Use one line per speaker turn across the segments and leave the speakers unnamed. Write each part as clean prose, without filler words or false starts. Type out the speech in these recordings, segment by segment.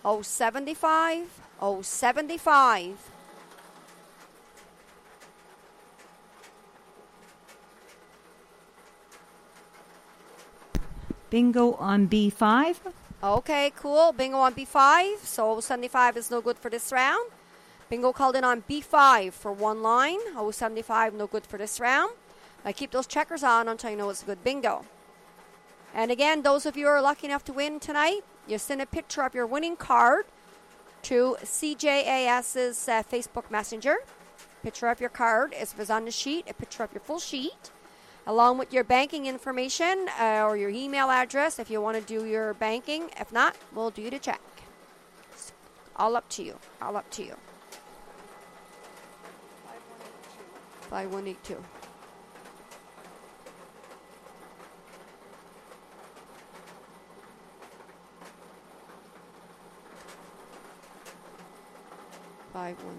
075, 075.
Bingo on B5.
Okay, cool. Bingo on B5. So 075 is no good for this round. Bingo called in on B5 for one line. 075 no good for this round. I keep those checkers on until you know it's a good bingo. And again, those of you who are lucky enough to win tonight, you send a picture of your winning card to CJAS's Facebook Messenger. Picture of your card. If it's on the sheet, a picture of your full sheet, along with your banking information or your email address if you want to do your banking. If not, we'll do the check. All up to you. All up to you. 5182. No.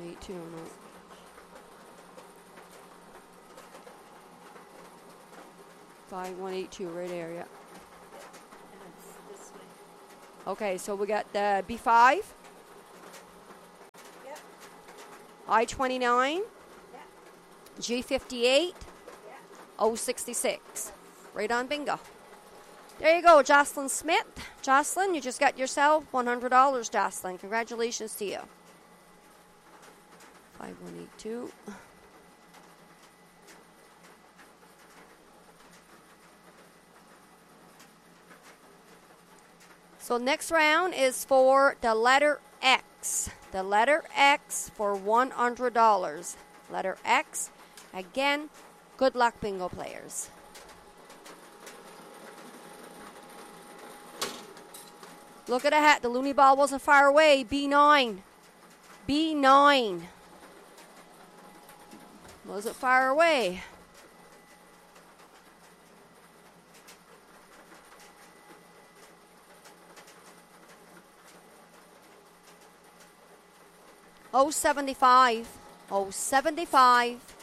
5182 right there, yeah. Okay, so we got the B5.
Yep.
I-29.
Yep.
G58.
Yep.
066. Right on bingo. There you go, Jocelyn Smith. Jocelyn, you just got yourself $100, Jocelyn. Congratulations to you. 5182. So next round is for the letter X. The letter X for $100. Letter X. Again, good luck, bingo players. Look at the hat. The loony ball wasn't far away. B9. B9. Was it far away? Oh, 75. Oh, 75.